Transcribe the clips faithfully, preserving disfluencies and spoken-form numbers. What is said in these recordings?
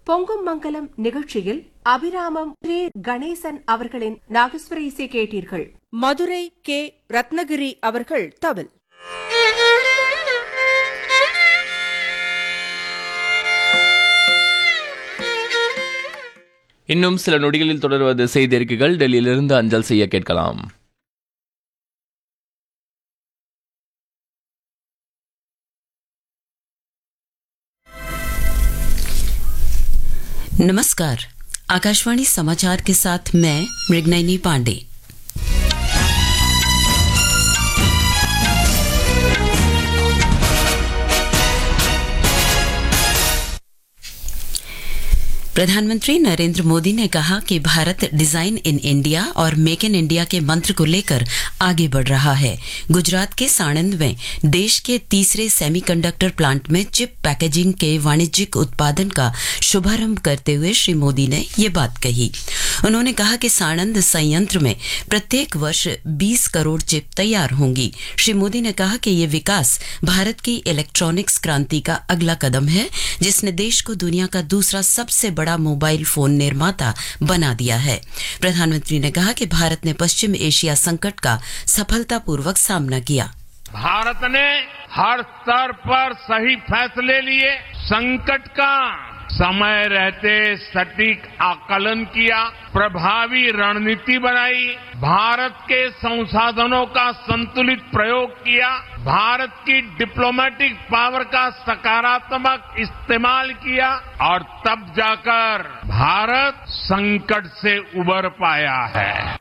பொங்கும் மங்கலம் நிகழ்ச்சியில் அபிராமம் ஸ்ரீ கணேசன் அவர்களின் நாகஸ்வர இசை கேட்டீர்கள். மதுரை கே ரத்னகிரி அவர்கள் தவில். இன்னும் சில நொடிகளில் தொடர்வது செய்தியறிக்கைகள். டெல்லியிலிருந்து அஞ்சல் செய்ய கேட்கலாம். नमस्कार, आकाशवाणी समाचार के साथ मैं मृगनयनी पांडे। प्रधानमंत्री नरेंद्र मोदी ने कहा कि भारत डिजाइन इन इंडिया और मेक इन इंडिया के मंत्र को लेकर आगे बढ़ रहा है। गुजरात के साणंद में देश के तीसरे सेमीकंडक्टर प्लांट में चिप पैकेजिंग के वाणिज्यिक उत्पादन का शुभारंभ करते हुए श्री मोदी ने ये बात कही। उन्होंने कहा कि साणंद संयंत्र में प्रत्येक वर्ष बीस करोड़ चिप तैयार होंगी। श्री मोदी ने कहा कि ये विकास भारत की इलेक्ट्रॉनिक्स क्रांति का अगला कदम है, जिसने देश को दुनिया का दूसरा सबसे बड़ा मोबाइल फोन निर्माता बना दिया है। प्रधानमंत्री ने कहा कि भारत ने पश्चिम एशिया संकट का सफलतापूर्वक सामना किया। भारत ने हर स्तर पर सही फैसले लिए, संकट का समय रहते सटीक आकलन किया, प्रभावी रणनीति बनाई, भारत के संसाधनों का संतुलित प्रयोग किया, भारत की डिप्लोमेटिक पावर का सकारात्मक इस्तेमाल किया और तब जाकर भारत संकट से उबर पाया है।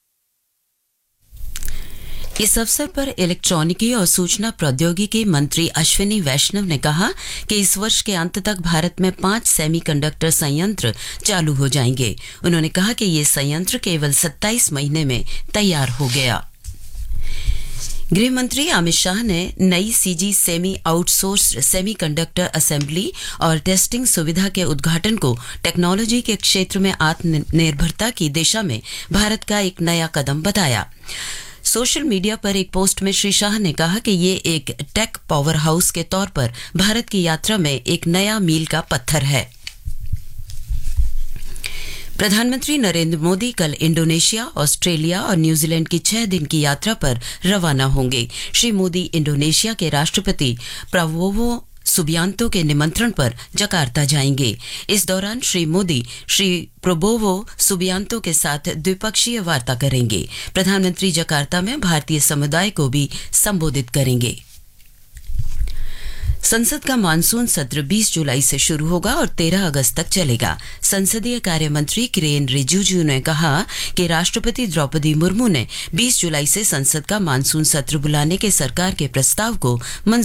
इस अवसर पर इलेक्ट्रॉनिकी और सूचना प्रौद्योगिकी मंत्री अश्विनी वैष्णव ने कहा कि इस वर्ष के अंत तक भारत में पांच सेमीकंडक्टर संयंत्र चालू हो जाएंगे। उन्होंने कहा कि ये संयंत्र केवल सत्ताईस महीने में तैयार हो गया। गृह मंत्री अमित शाह ने नई CG semi outsourced semiconductor assembly और टेस्टिंग सुविधा के उद्घाटन को टेक्नोलॉजी के क्षेत्र में आत्मनिर्भरता की दिशा में भारत का एक नया कदम बताया। सोशल मीडिया पर एक पोस्ट में श्री शाह ने कहा कि ये एक टेक पावर हाउस के तौर पर भारत की यात्रा में एक नया मील का पत्थर है। प्रधानमंत्री नरेंद्र मोदी कल इंडोनेशिया, ऑस्ट्रेलिया और न्यूजीलैंड की छह दिन की यात्रा पर रवाना होंगे। श्री मोदी इंडोनेशिया के राष्ट्रपति प्राबोवो सुबियांतो के निमंत्रण पर जकार्ता जाएंगे। इस दौरान श्री मोदी श्री प्रबोवो सुबियांतो के साथ द्विपक्षीय वार्ता करेंगे। प्रधानमंत्री जकार्ता में भारतीय समुदाय को भी संबोधित करेंगे। संसद का मानसून सत्र बीस जुलाई से शुरू होगा और तेरह अगस्त तक चलेगा। संसदीय कार्य मंत्री किरेन रिजिजू ने कहा कि राष्ट्रपति द्रौपदी मुर्मू ने बीस जुलाई से संसद का मानसून सत्र बुलाने के सरकार के प्रस्ताव को मंजूरी